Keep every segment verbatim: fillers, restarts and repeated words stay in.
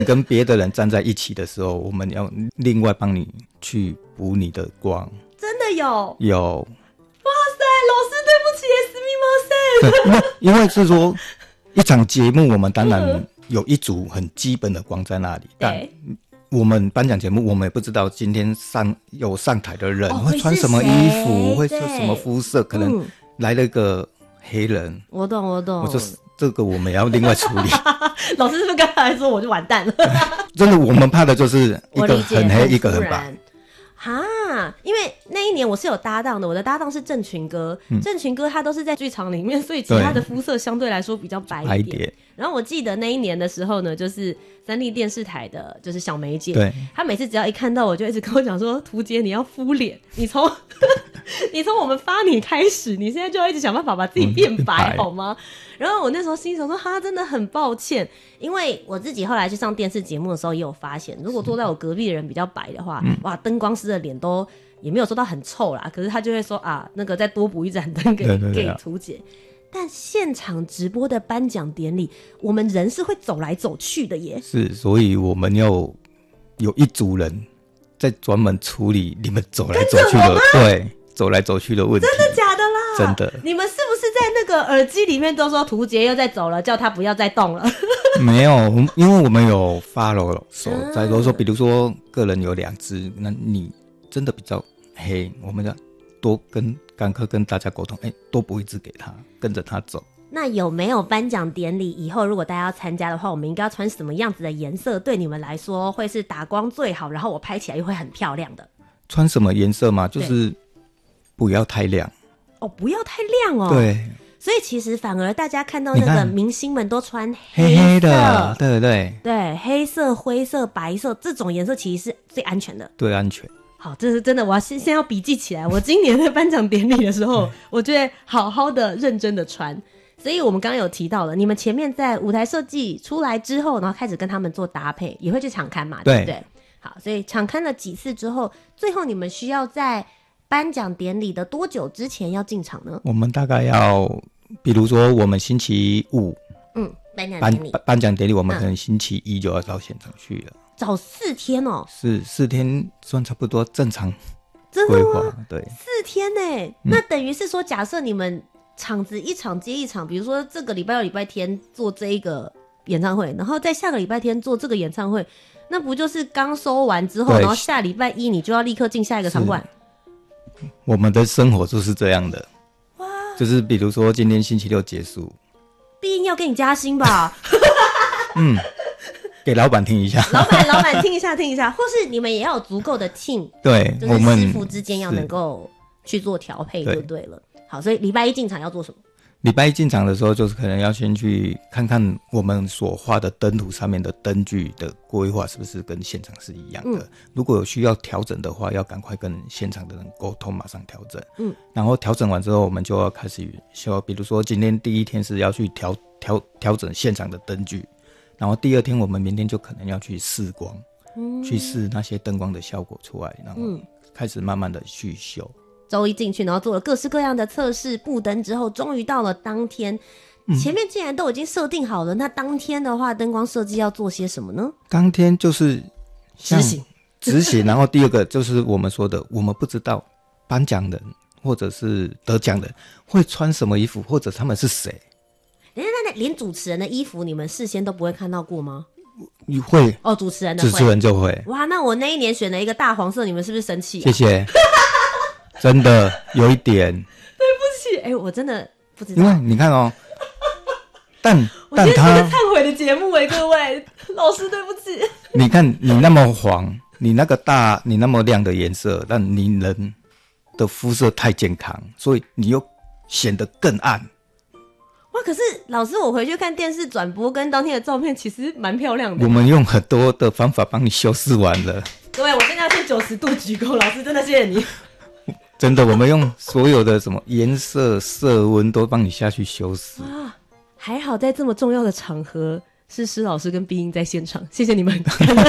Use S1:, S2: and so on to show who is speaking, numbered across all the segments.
S1: 跟别的人站在一起的时候，我们要另外帮你去补你的光。
S2: 真的有
S1: 有。
S2: 哇塞，老师对不起，すみません。
S1: 对，因为是说一场节目，我们当然有一组很基本的光在那里，但我们颁奖节目，我们也不知道今天上有上台的人会穿什么衣服，哦、会穿什么肤色，可能来了一个黑人。嗯、
S2: 我懂，我懂。
S1: 我就是这个，我们也要另外处理。
S2: 老师是不是刚才说我就完蛋了？
S1: 真的，我们怕的就是一个很黑，一个很白。
S2: 哈，因为那一年我是有搭档的，我的搭档是郑群哥，嗯、郑群哥他都是在剧场里面，所以其实他的肤色相对来说比较白一点。一点然后我记得那一年的时候呢，就是三立电视台的，就是小梅姐，对，她每次只要一看到我就一直跟我讲说：“涂洁，你要敷脸，你从你从我们发你开始，你现在就要一直想办法把自己变白，嗯、好吗？”然后我那时候心想说：“哈，真的很抱歉，因为我自己后来去上电视节目的时候也有发现，如果坐在我隔壁的人比较白的话，哇，灯光师的脸都也没有说到很臭啦，可是他就会说啊，那个再多补一盏灯给给涂洁。”但现场直播的颁奖典礼，我们人是会走来走去的耶。
S1: 是，所以我们要有一组人在专门处理你们走来走去的，对，走来走去的问题。
S2: 真的假的啦？
S1: 真的。
S2: 你们是不是在那个耳机里面都说涂洁又在走了，叫他不要再动了？
S1: 没有，因为我们有 follow 手在说说，比如说个人有两只，那你真的比较黑，我们要多跟赶快跟大家沟通，哎，多补一支给他，跟着他走。
S2: 那有没有颁奖典礼以后如果大家要参加的话，我们应该要穿什么样子的颜色对你们来说会是打光最好，然后我拍起来又会很漂亮的？
S1: 穿什么颜色嘛，就是不要太亮
S2: 哦，不要太亮哦。
S1: 对，
S2: 所以其实反而大家看到那个明星们都穿
S1: 黑色，黑黑的，对对
S2: 对，黑色、灰色、白色这种颜色其实是最安全的，
S1: 对，安全。
S2: 好，这是真的，我要先先要笔记起来。我今年的颁奖典礼的时候，我就会好好的、认真的穿。所以我们刚刚有提到了，你们前面在舞台设计出来之后，然后开始跟他们做搭配，也会去场勘嘛，对不对？好，所以场勘了几次之后，最后你们需要在颁奖典礼的多久之前要进场呢？
S1: 我们大概要，比如说我们星期五，
S2: 嗯，颁奖典礼，
S1: 颁奖典礼，我们可能星期一就要到现场去了。
S2: 早四天哦，
S1: 是四天算差不多正常规划，对，
S2: 四天呢、欸嗯，那等于是说，假设你们场子一场接一场，比如说这个礼拜六、礼拜天做这一个演唱会，然后在下个礼拜天做这个演唱会，那不就是刚收完之后，然后下礼拜一你就要立刻进下一个场馆？
S1: 我们的生活就是这样的，哇，就是比如说今天星期六结束，
S2: 必应要给你加薪吧？
S1: 嗯。给老板听一下，
S2: 老板，老板听一下，听一下，或是你们也要有足够的 team，
S1: 对，
S2: 就是师傅之间要能够去做调配，就对了。好，所以礼拜一进场要做什么？
S1: 礼拜一进场的时候，就是可能要先去看看我们所画的灯图上面的灯具的规划是不是跟现场是一样的。嗯、如果有需要调整的话，要赶快跟现场的人沟通，马上调整。嗯，然后调整完之后，我们就要开始修，比如说今天第一天是要去调调调整现场的灯具。然后第二天我们明天就可能要去试光、嗯、去试那些灯光的效果出来，然后开始慢慢的去修。
S2: 周一进去，然后做了各式各样的测试布灯之后，终于到了当天、嗯、前面既然都已经设定好了，那当天的话灯光设计要做些什么呢？
S1: 当天就是
S2: 执行
S1: 执行然后第二个就是我们说的我们不知道颁奖人或者是得奖人会穿什么衣服，或者他们是谁。
S2: 那那连主持人的衣服你们事先都不会看到过吗？
S1: 你会
S2: 哦，主持人的会，
S1: 主持人就会。
S2: 哇，那我那一年选了一个大黄色，你们是不是生气、啊？
S1: 谢谢。真的有一点对
S2: 不起，哎、欸，我真的不知道，
S1: 因为你看哦，但
S2: 我今天是个忏悔的节目哎，各位老师对不起。
S1: 你看你那么黄，你那个大，你那么亮的颜色，但你人的肤色太健康，所以你又显得更暗。
S2: 哇！可是老师，我回去看电视转播跟当天的照片，其实蛮漂亮的。
S1: 我们用很多的方法帮你修饰完了。
S2: 各位，我现在要先九十度鞠躬，老师真的谢谢你。
S1: 真的，我们用所有的什么颜色、色温都帮你下去修饰。
S2: 啊，还好在这么重要的场合，是施老师跟必应在现场，谢谢你们。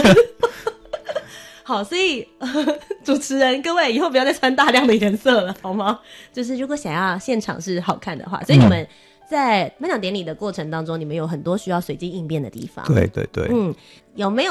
S2: 好，所以、呃、主持人各位以后不要再穿大量的颜色了，好吗？就是如果想要现场是好看的话，所以你们在颁奖典礼的过程当中，你们有很多需要随机应变的地方。
S1: 对对对，
S2: 嗯，有没有